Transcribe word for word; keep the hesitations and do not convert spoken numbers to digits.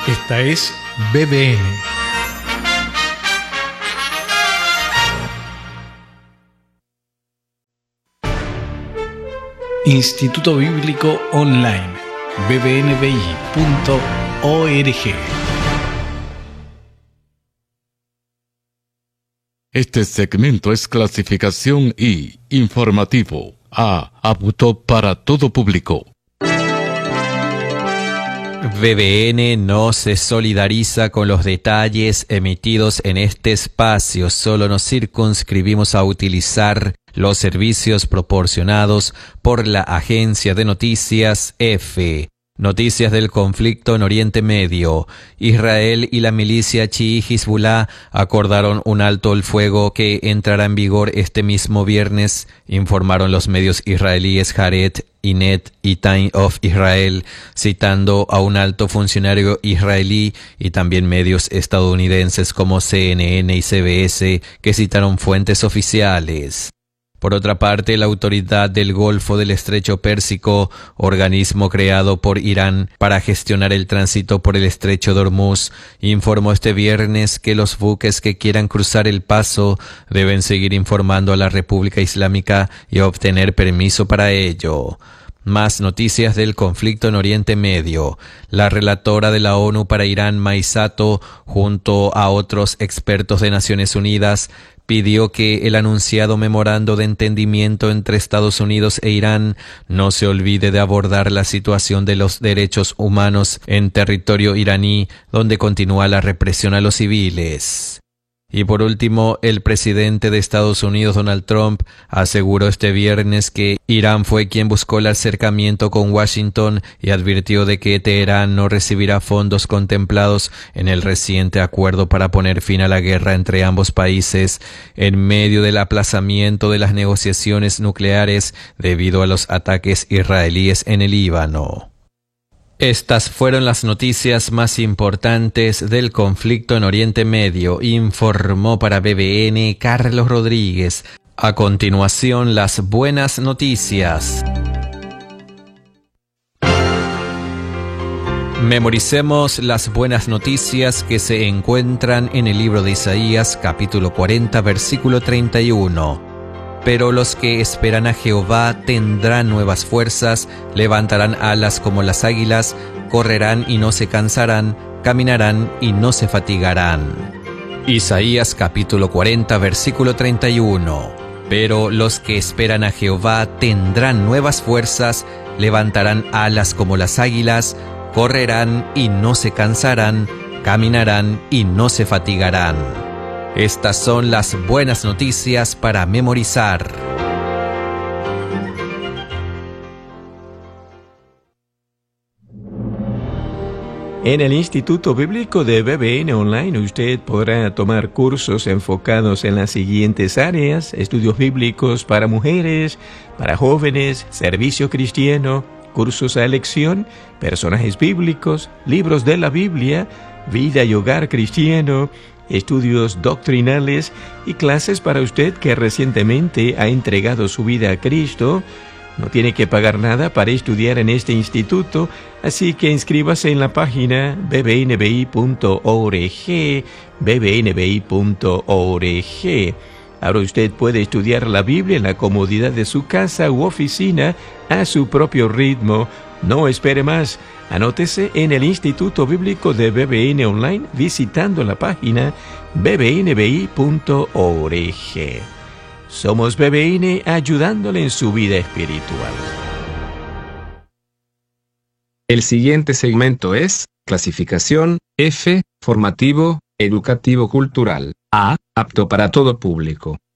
Esta es B B N. Instituto Bíblico Online, b b n b i punto org. Este segmento es clasificación I, informativo, A, apto para todo público. B B N no se solidariza con los detalles emitidos en este espacio, solo nos circunscribimos a utilizar los servicios proporcionados por la agencia de noticias EFE. Noticias del conflicto en Oriente Medio. Israel y la milicia chií Hezbollah acordaron un alto el fuego que entrará en vigor este mismo viernes, informaron los medios israelíes Haaretz, Ynet y Time of Israel, citando a un alto funcionario israelí, y también medios estadounidenses como C N N y C B S, que citaron fuentes oficiales. Por otra parte, la Autoridad del Golfo del Estrecho Pérsico, organismo creado por Irán para gestionar el tránsito por el Estrecho de Hormuz, informó este viernes que los buques que quieran cruzar el paso deben seguir informando a la República Islámica y obtener permiso para ello. Más noticias del conflicto en Oriente Medio. La relatora de la ONU para Irán, Mai Sato, junto a otros expertos de Naciones Unidas, pidió que el anunciado memorando de entendimiento entre Estados Unidos e Irán no se olvide de abordar la situación de los derechos humanos en territorio iraní, donde continúa la represión a los civiles. Y por último, el presidente de Estados Unidos, Donald Trump, aseguró este viernes que Irán fue quien buscó el acercamiento con Washington y advirtió de que Teherán no recibirá fondos contemplados en el reciente acuerdo para poner fin a la guerra entre ambos países en medio del aplazamiento de las negociaciones nucleares debido a los ataques israelíes en el Líbano. Estas fueron las noticias más importantes del conflicto en Oriente Medio, informó para B B N Carlos Rodríguez. A continuación, las buenas noticias. Memoricemos las buenas noticias que se encuentran en el libro de Isaías, capítulo cuarenta, versículo treinta y uno. Pero los que esperan a Jehová tendrán nuevas fuerzas, levantarán alas como las águilas, correrán y no se cansarán, caminarán y no se fatigarán. Isaías capítulo cuarenta, versículo treinta y uno. Pero los que esperan a Jehová tendrán nuevas fuerzas, levantarán alas como las águilas, correrán y no se cansarán, caminarán y no se fatigarán. Estas son las buenas noticias para memorizar. En el Instituto Bíblico de B B N Online usted podrá tomar cursos enfocados en las siguientes áreas: estudios bíblicos para mujeres, para jóvenes, servicio cristiano, cursos a elección, personajes bíblicos, libros de la Biblia, vida y hogar cristiano, estudios doctrinales y clases para usted que recientemente ha entregado su vida a Cristo. No tiene que pagar nada para estudiar en este instituto, así que inscríbase en la página b b n b i punto org, b b n b i punto org. Ahora usted puede estudiar la Biblia en la comodidad de su casa u oficina a su propio ritmo. No espere más. Anótese en el Instituto Bíblico de B B N Online visitando la página b b n b i punto org. Somos B B N ayudándole en su vida espiritual. El siguiente segmento es clasificación F, formativo, educativo cultural. A, apto para todo público.